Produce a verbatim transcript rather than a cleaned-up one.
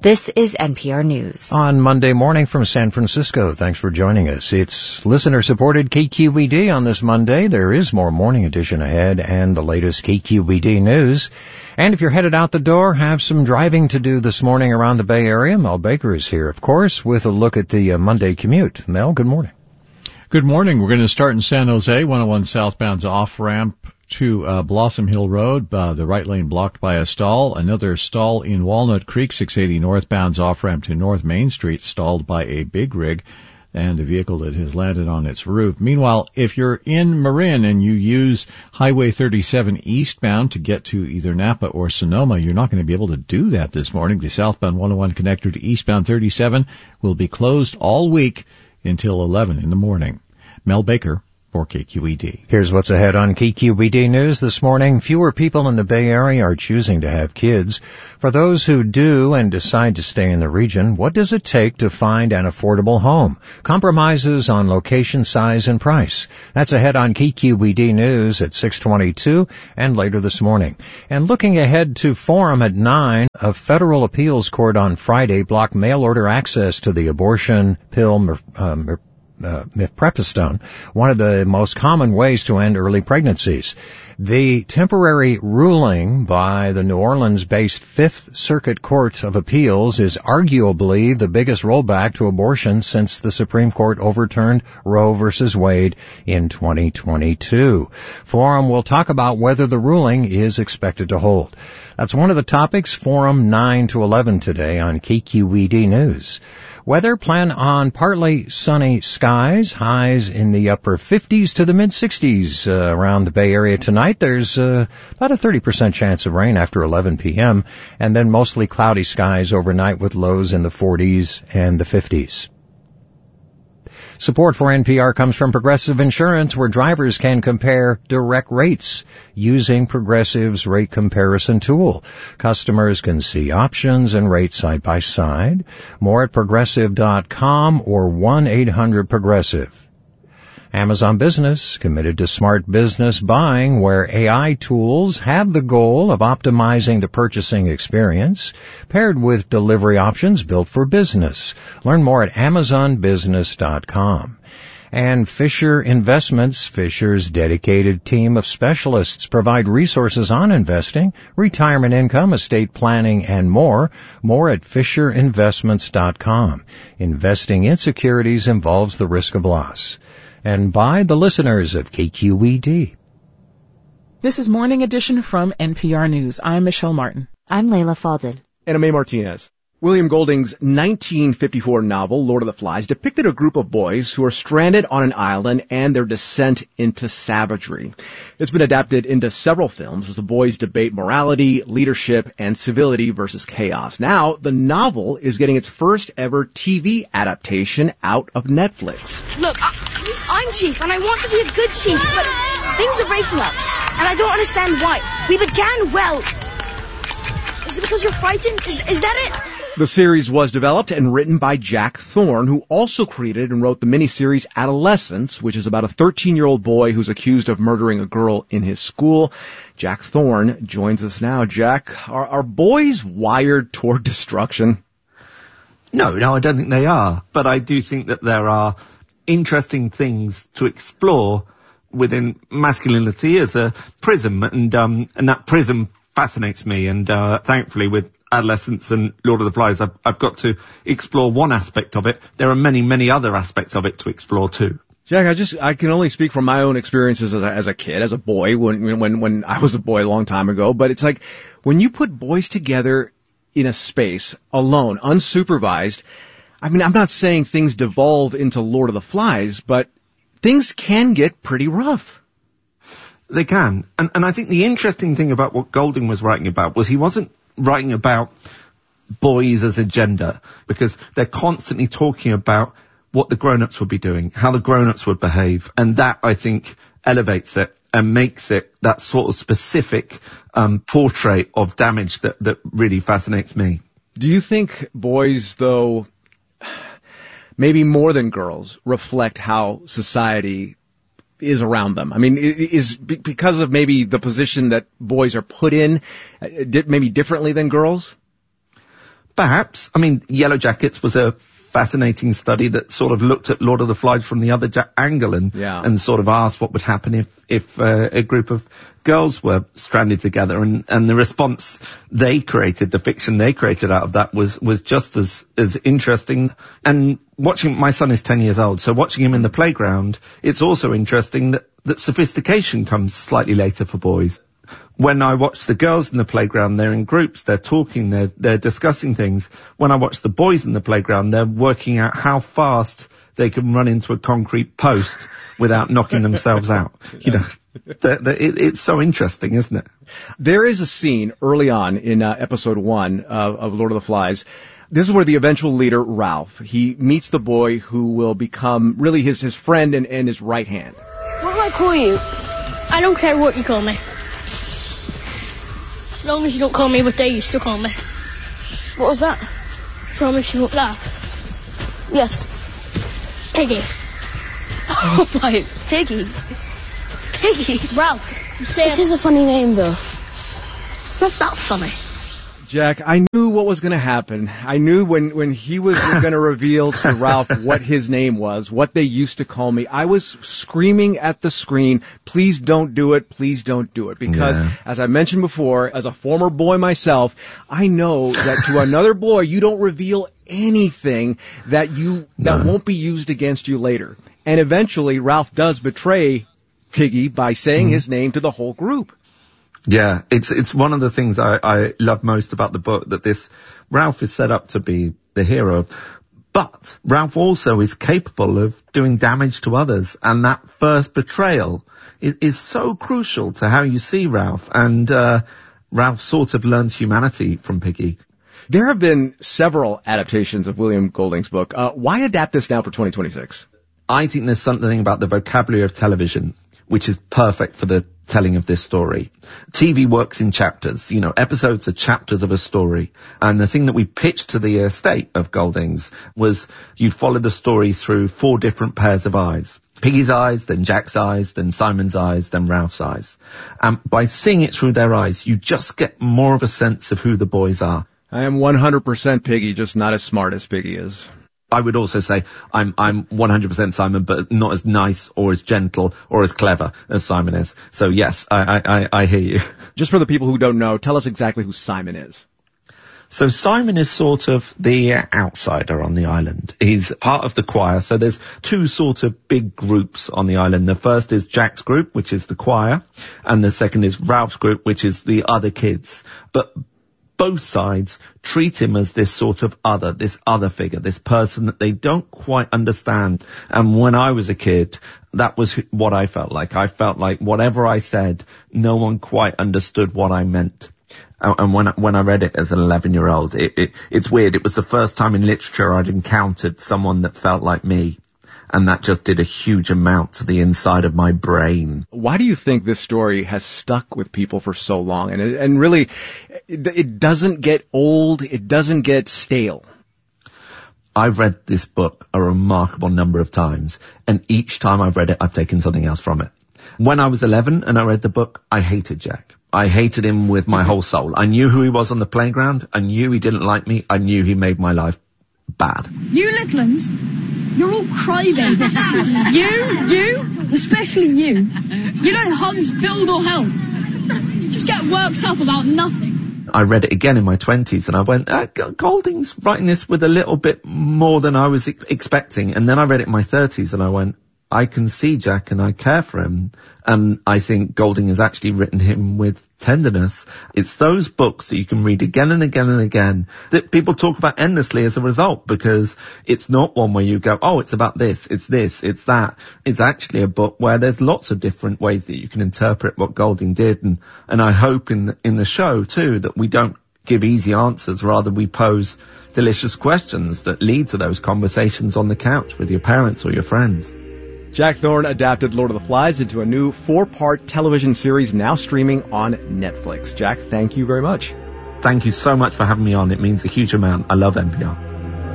This is N P R News. On Monday morning from San Francisco, thanks for joining us. It's listener-supported K Q E D on this Monday. There is more Morning Edition ahead and the latest K Q E D news. And if you're headed out the door, have some driving to do this morning around the Bay Area. Mel Baker is here, of course, with a look at the uh, Monday commute. Mel, good morning. Good morning. We're going to start in San Jose, one oh one southbound's off-ramp to uh, Blossom Hill Road, uh, the right lane blocked by a stall. Another stall in Walnut Creek, six eighty northbound's off-ramp to North Main Street, stalled by a big rig and a vehicle that has landed on its roof. Meanwhile, if you're in Marin and you use Highway thirty-seven eastbound to get to either Napa or Sonoma, you're not going to be able to do that this morning. The southbound one oh one connector to eastbound thirty-seven will be closed all week until eleven in the morning. Mel Baker for K Q E D. Here's what's ahead on K Q E D News this morning. Fewer people in the Bay Area are choosing to have kids. For those who do and decide to stay in the region, what does it take to find an affordable home? Compromises on location, size, and price. That's ahead on K Q E D News at six twenty-two and later this morning. And looking ahead to Forum at nine, a federal appeals court on Friday blocked mail-order access to the abortion pill uh, Uh, mifepristone, one of the most common ways to end early pregnancies. The temporary ruling by the New Orleans-based Fifth Circuit Court of Appeals is arguably the biggest rollback to abortion since the Supreme Court overturned Roe versus Wade in twenty twenty-two. Forum will talk about whether the ruling is expected to hold. That's one of the topics, Forum nine to eleven today on K Q E D News. Weather, plan on partly sunny skies, highs in the upper fifties to the mid-sixties uh, around the Bay Area tonight. There's uh, about a thirty percent chance of rain after eleven p.m., and then mostly cloudy skies overnight with lows in the forties and the fifties. Support for N P R comes from Progressive Insurance, where drivers can compare direct rates using Progressive's rate comparison tool. Customers can see options and rates side by side. More at progressive dot com or one eight hundred progressive. Amazon Business, committed to smart business buying, where A I tools have the goal of optimizing the purchasing experience, paired with delivery options built for business. Learn more at amazon business dot com. And Fisher Investments, Fisher's dedicated team of specialists, provide resources on investing, retirement income, estate planning, and more. More at fisher investments dot com. Investing in securities involves the risk of loss. And by the listeners of K Q E D. This is Morning Edition from N P R News. I'm Michelle Martin. I'm Layla Fadel. And I'm Mae Martinez. William Golding's nineteen fifty-four novel, Lord of the Flies, depicted a group of boys who are stranded on an island and their descent into savagery. It's been adapted into several films as the boys debate morality, leadership, and civility versus chaos. Now, the novel is getting its first ever T V adaptation out of Netflix. Look, I, I'm Chief, and I want to be a good chief, but things are breaking up, and I don't understand why. We began well. Is it because you're frightened? Is, is that it? The series was developed and written by Jack Thorne, who also created and wrote the miniseries Adolescence, which is about a thirteen-year-old boy who's accused of murdering a girl in his school. Jack Thorne joins us now. Jack, are, are boys wired toward destruction? No, no, I don't think they are. But I do think that there are interesting things to explore within masculinity as a prism, and um, and that prism fascinates me. And uh, thankfully, with Adolescence and Lord of the Flies, I've, I've got to explore one aspect of it. There are many, many other aspects of it to explore too. Jack, I just, I can only speak from my own experiences as a, as a kid, as a boy, when, when, when I was a boy a long time ago. But it's like, when you put boys together in a space, alone, unsupervised, I mean, I'm not saying things devolve into Lord of the Flies, but things can get pretty rough. They can. And, and I think the interesting thing about what Golding was writing about was he wasn't writing about boys as a gender, because they're constantly talking about what the grown-ups would be doing, how the grown-ups would behave. And that, I think, elevates it and makes it that sort of specific um, portrait of damage that, that really fascinates me. Do you think boys, though, maybe more than girls, reflect how society is around them? I mean, is because of maybe the position that boys are put in, maybe differently than girls? Perhaps. I mean, Yellow Jackets was a fascinating study that sort of looked at Lord of the Flies from the other ja- angle and, yeah. and sort of asked what would happen if, if uh, a group of girls were stranded together, and, and the response they created, the fiction they created out of that was, was just as, as interesting. And watching, my son is ten years old, so watching him in the playground, it's also interesting that, that sophistication comes slightly later for boys. When I watch the girls in the playground, they're in groups, they're talking, they're, they're discussing things. When I watch the boys in the playground, they're working out how fast they can run into a concrete post without knocking themselves out. You know, they're, they're, it, it's so interesting, isn't it? There is a scene early on in uh, episode one of, of Lord of the Flies. This is where the eventual leader, Ralph, he meets the boy who will become really his, his friend and, and his right hand. What do I call you? I don't care what you call me. As long as you don't call me what they used to call me. What was that? Promise you won't laugh. Yes. Piggy. Oh my. Piggy. Piggy. Ralph. It is a funny name though. Not that funny. Jack, I knew what was going to happen. I knew when, when he was going to reveal to Ralph what his name was, what they used to call me. I was screaming at the screen, please don't do it, please don't do it. Because, yeah. as I mentioned before, as a former boy myself, I know that to another boy, you don't reveal anything that you that no. won't be used against you later. And eventually, Ralph does betray Piggy by saying mm. his name to the whole group. Yeah, it's it's one of the things I, I love most about the book, that this Ralph is set up to be the hero, but Ralph also is capable of doing damage to others, and that first betrayal is, is so crucial to how you see Ralph, and uh, Ralph sort of learns humanity from Piggy. There have been several adaptations of William Golding's book. Uh, why adapt this now for twenty twenty-six? I think there's something about the vocabulary of television which is perfect for the telling of this story. T V works in chapters. You know, episodes are chapters of a story. And the thing that we pitched to the estate of Golding's was you'd follow the story through four different pairs of eyes. Piggy's eyes, then Jack's eyes, then Simon's eyes, then Ralph's eyes. And by seeing it through their eyes, you just get more of a sense of who the boys are. I am one hundred percent Piggy, just not as smart as Piggy is. I would also say I'm I'm one hundred percent Simon, but not as nice or as gentle or as clever as Simon is. So yes, I I, I hear you. Just for the people who don't know, tell us exactly who Simon is. So Simon is sort of the outsider on the island. He's part of the choir. So there's two sort of big groups on the island. The first is Jack's group, which is the choir, and the second is Ralph's group, which is the other kids. But both sides treat him as this sort of other, this other figure, this person that they don't quite understand. And when I was a kid, that was what I felt like. I felt like whatever I said, no one quite understood what I meant. And when I, when I read it as an eleven-year-old, it, it, it's weird. It was the first time in literature I'd encountered someone that felt like me. And that just did a huge amount to the inside of my brain. Why do you think this story has stuck with people for so long? And, and really, it, it doesn't get old. It doesn't get stale. I've read this book a remarkable number of times. And each time I've read it, I've taken something else from it. When I was eleven and I read the book, I hated Jack. I hated him with my whole soul. I knew who he was on the playground. I knew he didn't like me. I knew he made my life bad. You little uns, you're all crybabies. you, you, especially you. You don't hunt, build or help. You just get worked up about nothing. I read it again in my twenties and I went, uh, Golding's writing this with a little bit more than I was ex- expecting. And then I read it in my thirties and I went, I can see Jack and I care for him. And I think Golding has actually written him with tenderness. It's those books that you can read again and again and again that people talk about endlessly as a result, because it's not one where you go, oh, it's about this, it's this, it's that. It's actually a book where there's lots of different ways that you can interpret what Golding did. And, and I hope in the, in the show too that we don't give easy answers, rather we pose delicious questions that lead to those conversations on the couch with your parents or your friends. Jack Thorne adapted Lord of the Flies into a new four-part television series now streaming on Netflix. Jack, thank you very much. Thank you so much for having me on. It means a huge amount. I love N P R.